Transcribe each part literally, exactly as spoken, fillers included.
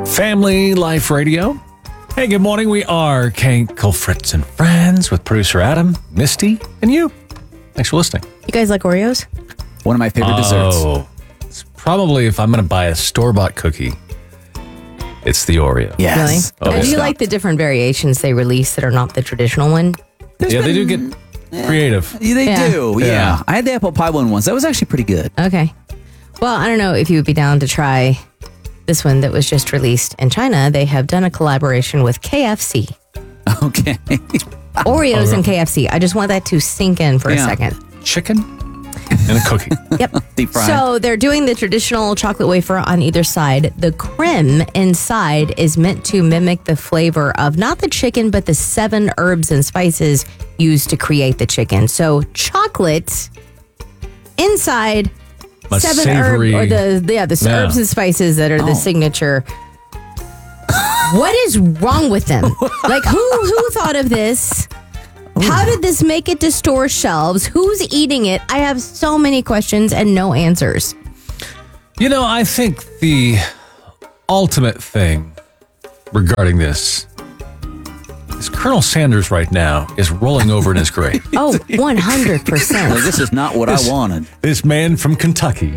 Family Life Radio. Hey, good morning. We are Kate, Cole, Fritz, and friends with producer Adam, Misty, and you. Thanks for listening. You guys like Oreos? One of my favorite desserts. Oh, it's probably if I'm going to buy a store-bought cookie, it's the Oreo. Yes. Really? Oh, and do you stop. like the different variations they release that are not the traditional one? There's yeah, they do been- get creative. Yeah, they Yeah. do, yeah. Yeah. I had the apple pie one once. That was actually pretty good. Okay. Well, I don't know if you would be down to try this one that was just released in China. They have done a collaboration with K F C. Okay. Oreos and K F C. I just want that to sink in for Yeah. a second. Chicken and a cookie. Yep. Deep fried. So they're doing the traditional chocolate wafer on either side. The creme inside is meant to mimic the flavor of not the chicken, but the seven herbs and spices used to create the chicken. So chocolate inside, A seven savory- herb or the yeah the Yeah. herbs and spices that are Oh. the signature. What is wrong with them? Like who who thought of this? How did this make it to store shelves? Who's eating it? I have so many questions and no answers. You know, I think the ultimate thing regarding this is Colonel Sanders right now is rolling over in his grave. Oh, one hundred percent. Like, this is not what I wanted. This man from Kentucky.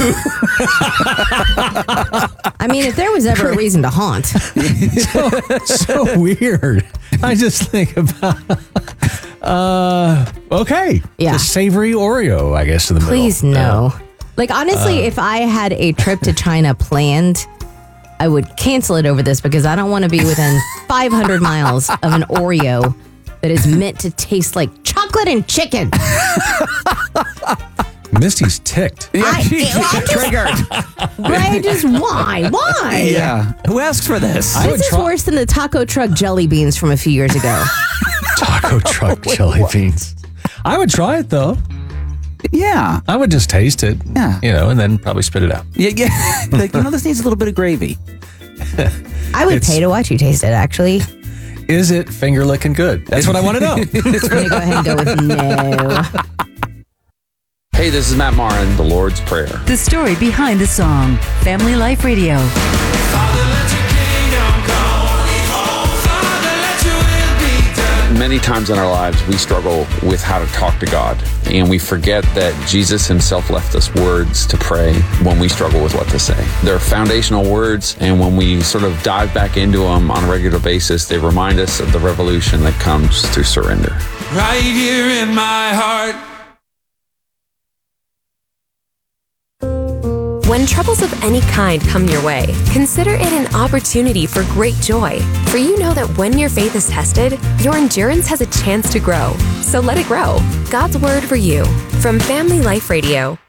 I mean, if there was ever a reason to haunt, So weird. I just think about, uh, okay. Yeah. The savory Oreo, I guess, in the please middle. no. Like, honestly, if I had a trip to China planned, I would cancel it over this because I don't want to be within five hundred miles of an Oreo that is meant to taste like chocolate and chicken. Misty's ticked. Yeah, I- she- I just- triggered. Right? Just why? Why? Yeah. Who asks for this? I would This is try- worse than the taco truck jelly beans from a few years ago. Taco truck jelly beans. I would try it, though. Yeah. I would just taste it, Yeah. you know, and then probably spit it out. Yeah, yeah. Like, you know, this needs a little bit of gravy. I would It's- pay to watch you taste it, actually. Is it finger licking good? That's what I want to know. I'm going to go ahead and go with no. Hey, this is Matt Marin, The Lord's Prayer. The story behind the song. Family Life Radio. Many times in our lives, we struggle with how to talk to God, and we forget that Jesus himself left us words to pray when we struggle with what to say. They're foundational words, and when we sort of dive back into them on a regular basis, they remind us of the revolution that comes through surrender. Right here in my heart. When troubles of any kind come your way, consider it an opportunity for great joy. For you know that when your faith is tested, your endurance has a chance to grow. So let it grow. God's word for you from Family Life Radio.